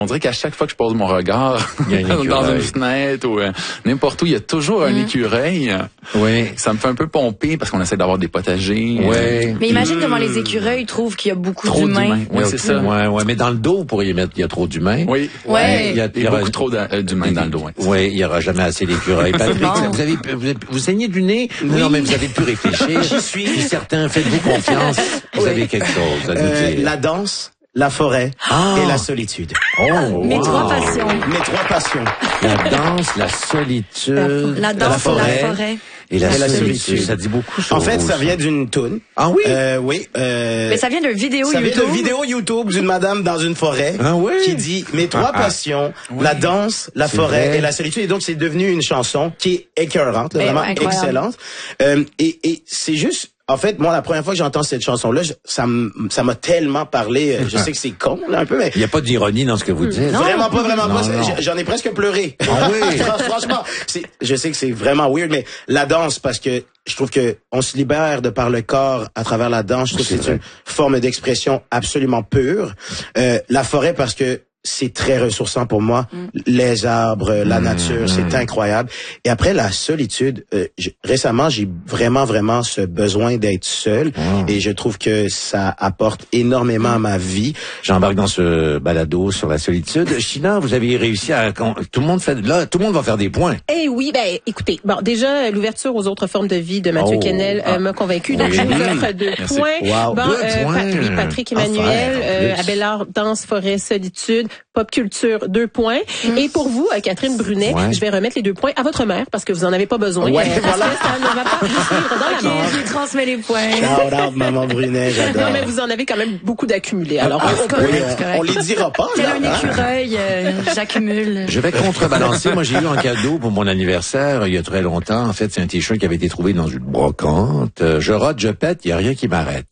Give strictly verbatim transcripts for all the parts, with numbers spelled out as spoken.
On dirait qu'à chaque fois que je pose mon regard une dans une fenêtre ou euh, n'importe où, il y a toujours un mmh. écureuil. Oui. Ça me fait un peu pomper parce qu'on essaie d'avoir des potagers. Oui. Euh, mais imagine mmh. comment les écureuils trouvent qu'il y a beaucoup trop d'humains. d'humains. Oui, c'est ça. Ouais, ouais. Mais dans le dos, vous pourriez mettre qu'il y a trop d'humains. Oui. Ouais. Il y a, il y a beaucoup trop d'humains dans le dos. Oui, il y aura jamais assez d'écureuils. Patrick, bon. vous avez, vous, avez, vous saignez du nez? Oui. Non, mais vous avez pu réfléchir. J'y suis. Si certains, faites-vous confiance. Vous oui. avez quelque chose à nous euh, dire. La danse, la forêt ah. et la solitude. Oh, Mes wow. trois passions. Mes trois passions. La danse, la solitude, la, la danse, la forêt. La forêt. Et la, et la solitude. solitude. Ça dit beaucoup sur En fait, vous, ça ça vient d'une toune. Ah oui? Euh, oui. Euh, Mais ça vient d'une vidéo ça YouTube. Ça vient d'une vidéo YouTube d'une madame dans une forêt. Ah oui? Qui dit, mes trois ah, passions, ah, oui. la danse, la forêt vrai. et la solitude. Et donc, c'est devenu une chanson qui est écœurante, là, vraiment incroyable. excellente. Euh, et, et c'est juste, en fait, moi, la première fois que j'entends cette chanson-là, je, ça ça m'a tellement parlé. Je sais que c'est con, là, un peu, mais... Il n'y a pas d'ironie dans ce que vous dites. Non, vraiment pas, vraiment non, pas. Non. J'en ai presque pleuré. Ah oui? Franchement, c'est, je sais que c'est vraiment weird, mais la danse, parce que je trouve que on se libère de par le corps à travers la danse. Je trouve c'est que c'est vrai. une forme d'expression absolument pure. Euh, la forêt, parce que c'est très ressourçant pour moi. Mm. Les arbres, la mm. nature, c'est incroyable. Et après, la solitude. Euh, je, récemment, j'ai vraiment, vraiment ce besoin d'être seul. Mm. Et je trouve que ça apporte énormément mm. à ma vie. J'embarque dans ce balado sur la solitude. China, vous avez réussi à... Tout le monde fait... Là, tout le monde va faire des points. Eh oui, ben écoutez, bon, déjà, l'ouverture aux autres formes de vie de Mathieu oh. Kennel euh, ah. m'a convaincu. Donc, oui. je vous offre deux Merci. points. Wow. Bon, deux euh, points. Patrick, Patrick Emmanuel, enfin, euh, Abélard, danse, forêt, solitude. Pop culture, deux points. Mm. Et pour vous, Catherine Brunet, ouais. je vais remettre les deux points à votre mère parce que vous en avez pas besoin. Ouais, euh, voilà. Parce que ça ne va pas suivre dans la mort. Je transmets les points. Shout out, maman Brunet, j'adore. Non, mais vous en avez quand même beaucoup d'accumulés. Alors, ah, on, on, oui, on, on les dira pas. Tel un écureuil, euh, j'accumule. Je vais contrebalancer. Moi, j'ai eu un cadeau pour mon anniversaire il y a très longtemps. En fait, c'est un t-shirt qui avait été trouvé dans une brocante. Je rote, je pète, il n'y a rien qui m'arrête.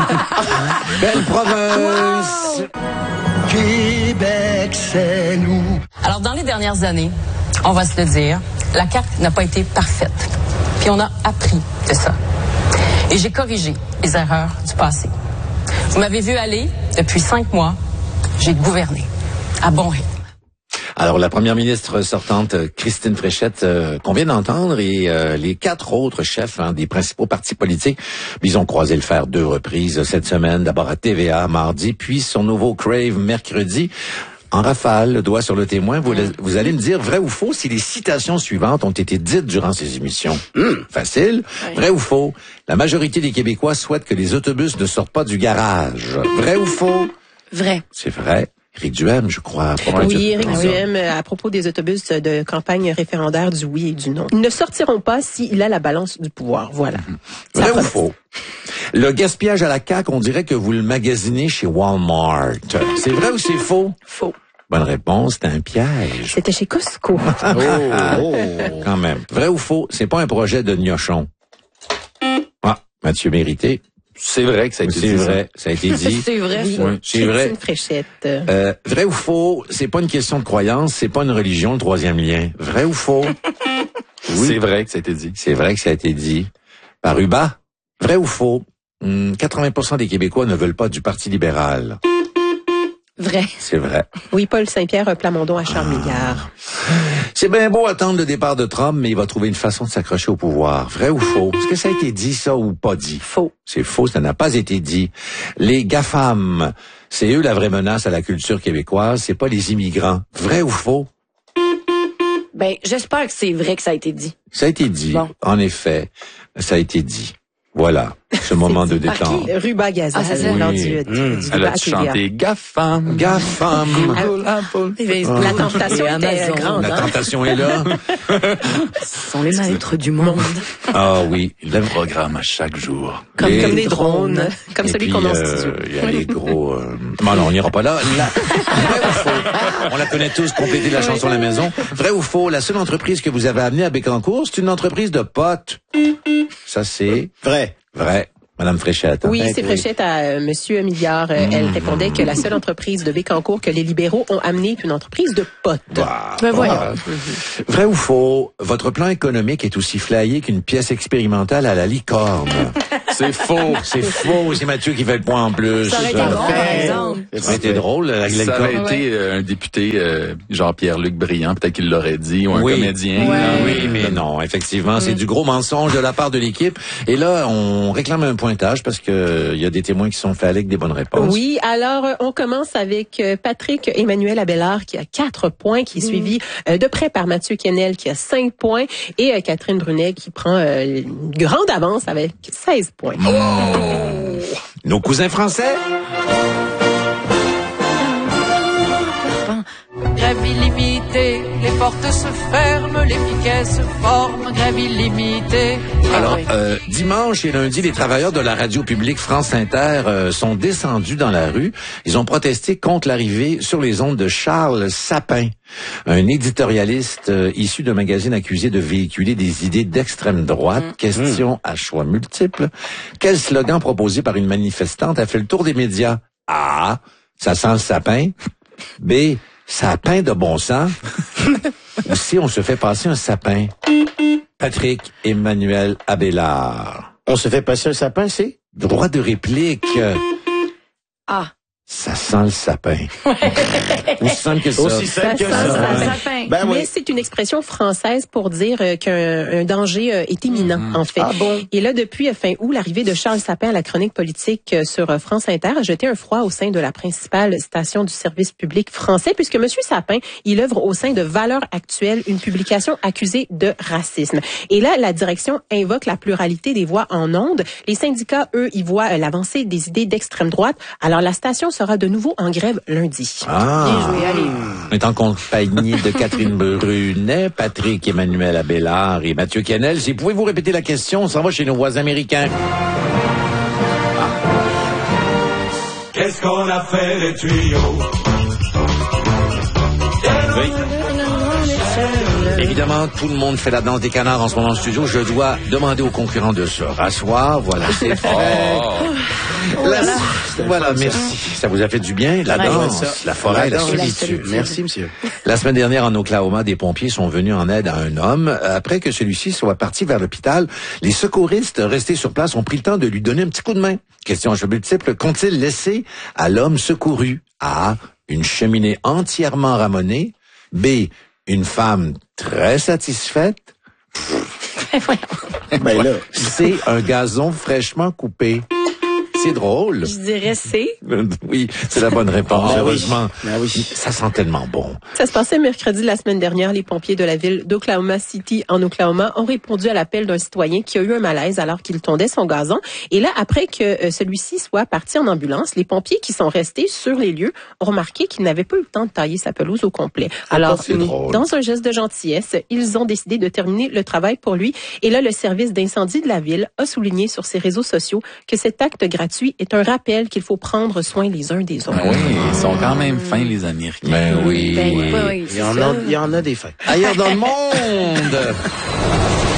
Belle province! Wow. Québec, c'est nous. Alors, dans les dernières années, on va se le dire, la C A Q n'a pas été parfaite. Puis on a appris de ça. Et j'ai corrigé les erreurs du passé. Vous m'avez vu aller, depuis cinq mois, j'ai gouverné à bon rythme. Alors, la première ministre sortante, Christine Fréchette, euh, qu'on vient d'entendre, et euh, les quatre autres chefs hein, des principaux partis politiques, ils ont croisé le fer deux reprises cette semaine. D'abord à T V A mardi, puis son nouveau Crave mercredi. En rafale, le doigt sur le témoin, vous, vous allez me dire vrai ou faux si les citations suivantes ont été dites durant ces émissions. Mmh, facile. Oui. Vrai ou faux? La majorité des Québécois souhaitent que les autobus ne sortent pas du garage. Vrai ou faux? Vrai. C'est vrai. Éric Duhem, je crois. Oui, Éric Duhem, à propos des autobus de campagne référendaire du oui et du non. Ils ne sortiront pas s'il a la balance du pouvoir. Voilà. Mmh. Vrai ou faux? Le gaspillage à la C A Q, on dirait que vous le magasinez chez Walmart. C'est vrai ou c'est faux? Faux. Bonne réponse, c'était un piège. C'était chez Costco. oh, oh, quand même. Vrai ou faux? C'est pas un projet de gnochon. Ah, Mathieu Mérité. C'est vrai que ça a été c'est dit. C'est vrai, ça a été dit. C'est vrai. Oui, oui, c'est vrai. Une fréchette. Euh, vrai ou faux? C'est pas une question de croyance, c'est pas une religion, le troisième lien. Vrai ou faux? Oui. C'est vrai que ça a été dit. C'est vrai que ça a été dit. Par Uba. Vrai ou faux? Hum, quatre-vingts pour cent des Québécois ne veulent pas du Parti libéral. Vrai. C'est vrai. Oui, Paul Saint-Pierre Plamondon à Charles-Milliard. Ah. C'est bien beau attendre le départ de Trump, mais il va trouver une façon de s'accrocher au pouvoir. Vrai ou faux? Est-ce que ça a été dit, ça, ou pas dit? Faux. C'est faux, ça n'a pas été dit. Les GAFAM, c'est eux la vraie menace à la culture québécoise, c'est pas les immigrants. Vrai ou faux? Ben, j'espère que c'est vrai que ça a été dit. Ça a été dit. Bon. En effet, ça a été dit. Voilà, ce moment de détente. Ruba Gazelle. Ah, c'est ça, oui. lors du, du, mmh. du Elle a chanté GAFAM. GAFAM. La tentation est grande. La tentation est là. Ce sont les maîtres du monde. Ah oui. Le programme à chaque jour. Comme, les... comme des drones. Comme Et celui puis, qu'on a en euh, studio. Il y a les gros... Euh... Bon, non, on n'ira pas là. La... Vrai ou faux? On la connaît tous, compléter la chanson à la maison. Vrai ou faux? La seule entreprise que vous avez amenée à Bécancour, c'est une entreprise de potes. Ça, c'est... Vrai. Vrai. Madame Fréchette. Hein? Oui, c'est Fréchette à euh, Monsieur Milliard. Euh, mmh. Elle répondait que la seule entreprise de Bécancour que les libéraux ont amenée est une entreprise de potes. Bah, ben voyons. Bah. Mmh. Vrai ou faux, votre plan économique est aussi flyé qu'une pièce expérimentale à la licorne. C'est faux. C'est faux. C'est Mathieu qui fait le point en plus. Ça aurait été bon, par exemple. Ça aurait été drôle. La, la ça aurait ouais. été euh, un député, euh, Jean-Pierre-Luc Briand, peut-être qu'il l'aurait dit, ou un oui. comédien. Ouais. Oui, mais non, effectivement, mmh. c'est du gros mensonge de la part de l'équipe. Et là, on réclame un pointage parce que il y a des témoins qui sont faits avec des bonnes réponses. Oui, alors on commence avec Patrick Emmanuel Abélard qui a quatre points, qui est mmh. suivi euh, de près par Mathieu Kennel qui a cinq points et euh, Catherine Brunet qui prend euh, une grande avance avec seize points. Oh! Nos cousins français? Grève illimitée, les portes se ferment, les piquets se forment, grève illimitée. Alors, euh, dimanche et lundi, les travailleurs de la radio publique France Inter euh, sont descendus dans la rue. Ils ont protesté contre l'arrivée sur les ondes de Charles Sapin, un éditorialiste euh, issu d'un magazine accusé de véhiculer des idées d'extrême droite. Mmh. Question à choix multiples. Quel slogan proposé par une manifestante a fait le tour des médias? A. Ça sent le sapin. B. Sapin de bon sens. Ou si on se fait passer un sapin. Patrick Emmanuel Abélard. On se fait passer un sapin, c'est? Droit de réplique. Ah. Ça sent le sapin. Aussi simple que ça. Aussi simple que ça. ça. Ben, Mais oui. c'est une expression française pour dire euh, qu'un un danger euh, est imminent, mmh. en fait. Ah bon? Et là, depuis fin août, l'arrivée de Charles Sapin à la chronique politique euh, sur euh, France Inter a jeté un froid au sein de la principale station du service public français, puisque M. Sapin, il œuvre au sein de Valeurs Actuelles, une publication accusée de racisme. Et là, la direction invoque la pluralité des voix en ondes. Les syndicats, eux, y voient euh, l'avancée des idées d'extrême droite. Alors, la station sera de nouveau en grève lundi. Ah. Bien joué, allez. On est en compagnie de Catherine Brunet, Patrick Emmanuel Abélard et Mathieu Kennel. Si pouvez-vous répéter la question, on s'en va chez nos voisins américains. Ah. Qu'est-ce qu'on a fait les tuyaux? Oui. Évidemment, tout le monde fait la danse des canards en ce moment en studio. Je dois demander aux concurrents de se rasseoir. Voilà, c'est fait. Oh. La, voilà, merci. Ça vous a fait du bien, la danse, la forêt, la, la solitude. Merci, monsieur. La semaine dernière, en Oklahoma, des pompiers sont venus en aide à un homme. Après que celui-ci soit parti vers l'hôpital, les secouristes restés sur place ont pris le temps de lui donner un petit coup de main. Question à choix multiple, qu'ont-ils laissé à l'homme secouru? A. Une cheminée entièrement ramonée. B. Une femme très satisfaite. Ben là. C. Un gazon fraîchement coupé. C'est drôle. Je dirais C. Oui, c'est la bonne réponse. Ah, heureusement. Oui. Ah, oui. Ça sent tellement bon. Ça se passait mercredi de la semaine dernière. Les pompiers de la ville d'Oklahoma City, en Oklahoma, ont répondu à l'appel d'un citoyen qui a eu un malaise alors qu'il tondait son gazon. Et là, après que euh, celui-ci soit parti en ambulance, les pompiers qui sont restés sur les lieux ont remarqué qu'il n'avait pas eu le temps de tailler sa pelouse au complet. Alors, dans un geste de gentillesse, ils ont décidé de terminer le travail pour lui. Et là, le service d'incendie de la ville a souligné sur ses réseaux sociaux que cet acte gratuit est un rappel qu'il faut prendre soin les uns des autres. Ben oui, ils sont quand même fins, les Américains. Ben oui. Ben, oui. oui, il, y en a, il y en a des fins. Ailleurs dans le monde.